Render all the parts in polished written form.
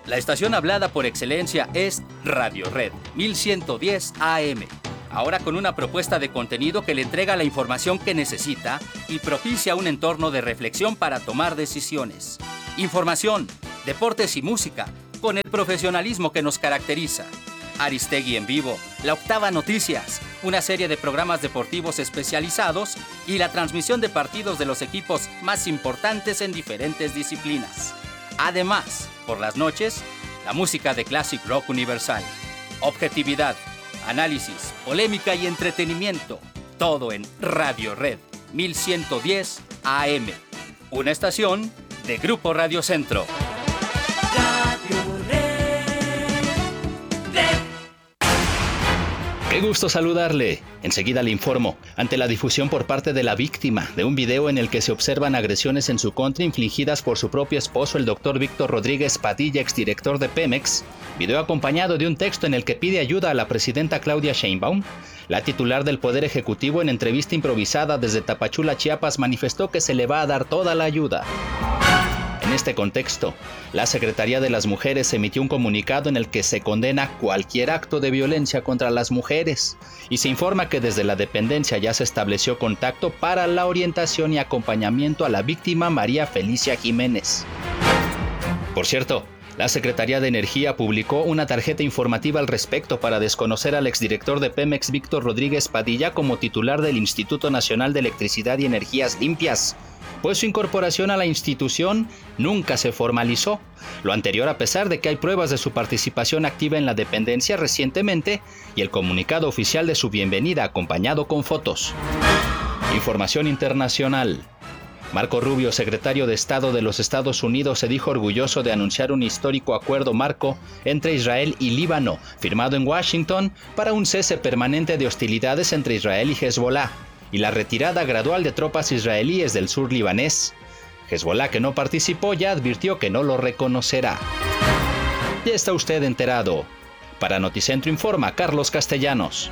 La estación hablada por excelencia es Radio Red 1110 AM. Ahora con una propuesta de contenido que le entrega la información que necesita y propicia un entorno de reflexión para tomar decisiones. Información, deportes y música, con el profesionalismo que nos caracteriza. Aristegui en vivo, La Octava Noticias, una serie de programas deportivos especializados y la transmisión de partidos de los equipos más importantes en diferentes disciplinas. Además, por las noches, la música de Classic Rock Universal. Objetividad, análisis, polémica y entretenimiento. Todo en Radio Red 1110 AM. Una estación de Grupo Radio Centro. Qué gusto saludarle. Enseguida le informo, ante la difusión por parte de la víctima de un video en el que se observan agresiones en su contra infligidas por su propio esposo, el doctor Víctor Rodríguez Padilla, exdirector de Pemex, video acompañado de un texto en el que pide ayuda a la presidenta Claudia Sheinbaum. La titular del Poder Ejecutivo, en entrevista improvisada desde Tapachula, Chiapas, manifestó que se le va a dar toda la ayuda. En este contexto, la Secretaría de las Mujeres emitió un comunicado en el que se condena cualquier acto de violencia contra las mujeres y se informa que desde la dependencia ya se estableció contacto para la orientación y acompañamiento a la víctima María Felicia Jiménez. Por cierto, la Secretaría de Energía publicó una tarjeta informativa al respecto para desconocer al exdirector de Pemex, Víctor Rodríguez Padilla, como titular del Instituto Nacional de Electricidad y Energías Limpias, pues su incorporación a la institución nunca se formalizó. Lo anterior a pesar de que hay pruebas de su participación activa en la dependencia recientemente y el comunicado oficial de su bienvenida acompañado con fotos. Información internacional. Marco Rubio, secretario de Estado de los Estados Unidos, se dijo orgulloso de anunciar un histórico acuerdo marco entre Israel y Líbano, firmado en Washington, para un cese permanente de hostilidades entre Israel y Hezbolá y la retirada gradual de tropas israelíes del sur libanés. Hezbolá, que no participó, ya advirtió que no lo reconocerá. Ya está usted enterado. Para Noticentro informa Carlos Castellanos.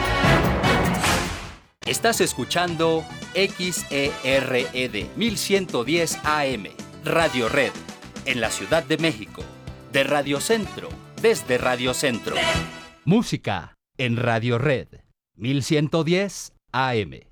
Estás escuchando XERED 1110 AM, Radio Red, en la Ciudad de México, de Radio Centro, desde Radio Centro. Música en Radio Red 1110 AM.